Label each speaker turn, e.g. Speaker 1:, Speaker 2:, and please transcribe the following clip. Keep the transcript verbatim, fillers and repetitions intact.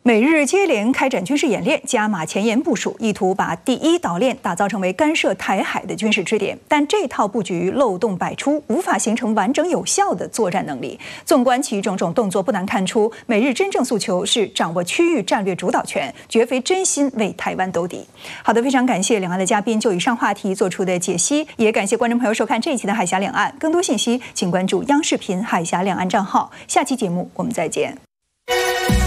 Speaker 1: 美日接连开展军事演练，加码前沿部署，意图把第一岛链打造成为干涉台海的军事支点。但这套布局漏洞百出，无法形成完整有效的作战能力。纵观其种种动作，不难看出，美日真正诉求是掌握区域战略主导权，绝非真心为台湾兜底。好的，非常感谢两岸的嘉宾就以上话题做出的解析，也感谢观众朋友收看这一期的海峡两岸。更多信息，请关注央视频海峡两岸账号。下期节目我们再见。